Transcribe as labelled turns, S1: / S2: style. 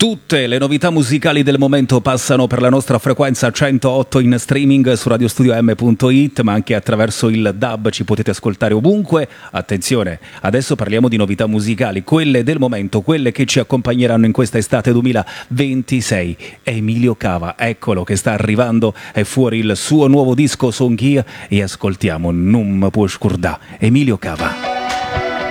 S1: Tutte le novità musicali del momento passano per la nostra frequenza 108 in streaming su radiostudio.m.it, ma anche attraverso il DAB ci potete ascoltare ovunque. Attenzione, adesso parliamo di novità musicali, quelle del momento, quelle che ci accompagneranno in questa estate 2026. Emilio Cava, eccolo che sta arrivando, è fuori il suo nuovo disco Songhia e ascoltiamo Non mi può scordà, Emilio Cava.